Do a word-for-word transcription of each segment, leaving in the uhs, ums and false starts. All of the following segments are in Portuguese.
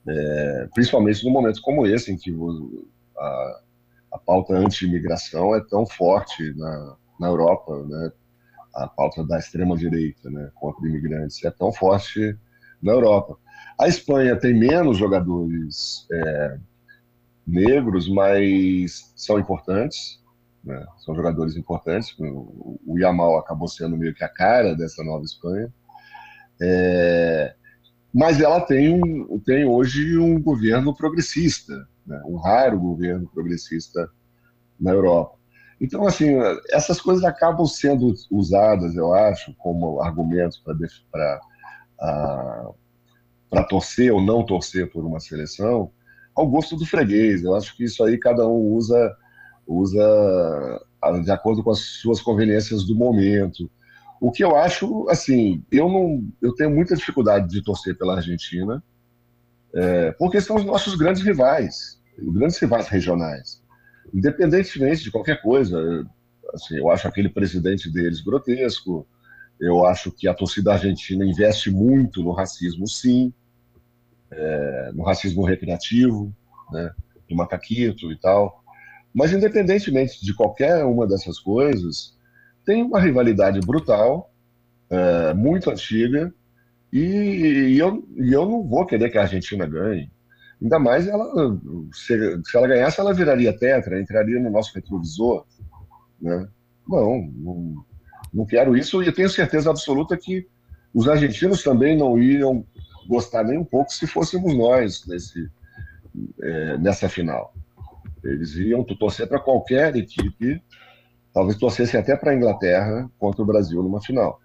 É, principalmente num momento como esse, em que o, a, a pauta anti-imigração é tão forte na, na Europa, né? A pauta da extrema-direita, né, contra imigrantes é tão forte na Europa. A Espanha tem menos jogadores é, negros, mas são importantes, né? São jogadores importantes. O, o Yamal acabou sendo meio que a cara dessa nova Espanha. É, mas ela tem, um, tem hoje um governo progressista, né? Um raro governo progressista na Europa. Então, assim, essas coisas acabam sendo usadas, eu acho, como argumentos para para torcer ou não torcer por uma seleção, ao gosto do freguês. Eu acho que isso aí cada um usa, usa de acordo com as suas conveniências do momento. O que eu acho, assim, eu não, eu tenho muita dificuldade de torcer pela Argentina, é, porque são os nossos grandes rivais, grandes rivais regionais. Independentemente de qualquer coisa, assim, eu acho aquele presidente deles grotesco, eu acho que a torcida argentina investe muito no racismo, sim, é, no racismo recreativo, né, do macaquito e tal. Mas, independentemente de qualquer uma dessas coisas, tem uma rivalidade brutal, é, muito antiga, e, e, eu, e eu não vou querer que a Argentina ganhe. Ainda mais ela, se, se ela ganhasse, ela viraria tetra, entraria no nosso retrovisor, né? Não, não, não quero isso, e eu tenho certeza absoluta que os argentinos também não iriam gostar nem um pouco se fôssemos nós nesse, é, nessa final. Eles iam torcer para qualquer equipe, talvez torcessem até para a Inglaterra contra o Brasil numa final.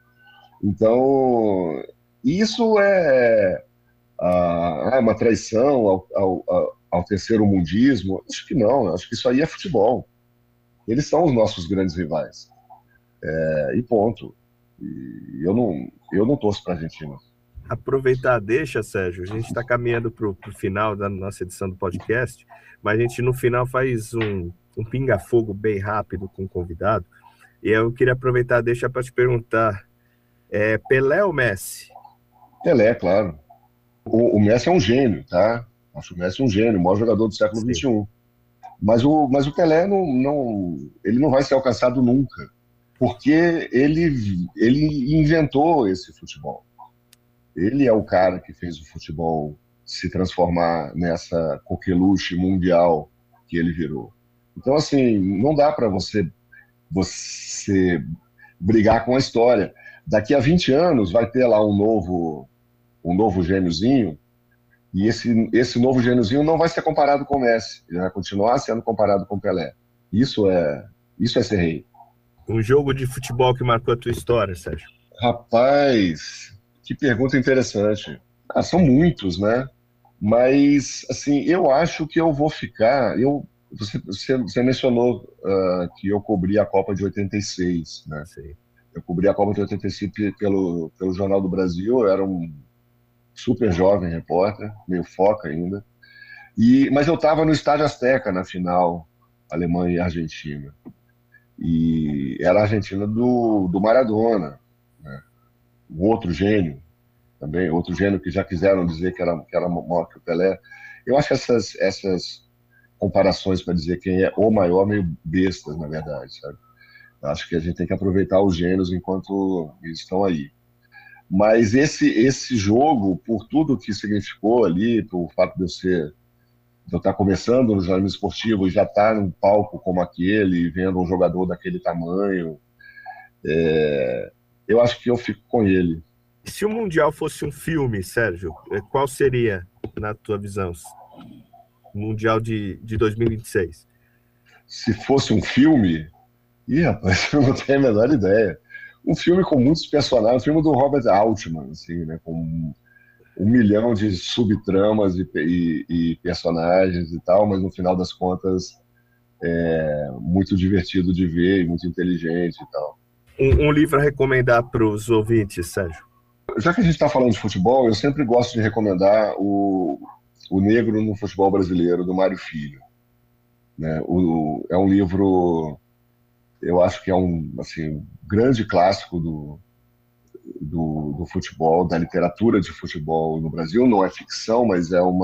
Então, isso é ah, uma traição ao, ao, ao terceiro mundismo? Acho que não, acho que isso aí é futebol. Eles são os nossos grandes rivais. É, e ponto. E eu não, eu não torço para a Argentina. Aproveitar, deixa, Sérgio. A gente está caminhando para o final da nossa edição do podcast, mas a gente no final faz um, um pinga-fogo bem rápido com o convidado. E eu queria aproveitar, deixa para te perguntar: é Pelé ou Messi? Pelé, claro. O, o Messi é um gênio, tá? Acho o Messi um gênio, o maior jogador do século Sim. vinte e um. Mas o, mas o Pelé não, não, ele não vai ser alcançado nunca, porque ele, ele inventou esse futebol. Ele é o cara que fez o futebol se transformar nessa coqueluche mundial que ele virou. Então, assim, não dá para você, você brigar com a história. Daqui a vinte anos vai ter lá um novo, um novo gêniozinho, e esse, esse novo gêniozinho não vai ser comparado com o Messi, ele vai continuar sendo comparado com o Pelé. Isso é, isso é ser rei. Um jogo de futebol que marcou a tua história, Sérgio? Rapaz, que pergunta interessante. Ah, são muitos, né? Mas, assim, eu acho que eu vou ficar. Eu, você, você, você mencionou uh, que eu cobri a Copa de oitenta e seis, né? Sim. Eu cobri a Copa de oitenta e seis pelo, pelo Jornal do Brasil, eu era um super jovem repórter, meio foca ainda. E, mas eu estava no Estádio Azteca na final, Alemanha e Argentina. E era a Argentina do, do Maradona, né? Um outro gênio também, outro gênio que já quiseram dizer que era, que era maior que o Pelé. Eu acho essas, essas comparações para dizer quem é o maior meio bestas, na verdade, sabe? Eu acho que a gente tem que aproveitar os gênios enquanto eles estão aí. Mas esse, esse jogo, por tudo que significou ali, por fato de eu ser de eu estar começando no jornalismo esportivo e já estar num palco como aquele, vendo um jogador daquele tamanho, é, eu acho que eu fico com ele. Se o Mundial fosse um filme, Sérgio, qual seria, na tua visão, o Mundial de, de dois mil e vinte e seis? Se fosse um filme, ih, rapaz, eu não tenho a menor ideia. Um filme com muitos personagens, um filme do Robert Altman, assim, né, com um milhão de subtramas e, e, e personagens e tal, mas no final das contas é muito divertido de ver e muito inteligente e tal. Um, um livro a recomendar para os ouvintes, Sérgio? Já que a gente está falando de futebol, eu sempre gosto de recomendar o, o Negro no Futebol Brasileiro, do Mário Filho. Né? O, é um livro, eu acho que é um assim, grande clássico do, do, do futebol, da literatura de futebol no Brasil. Não é ficção, mas é uma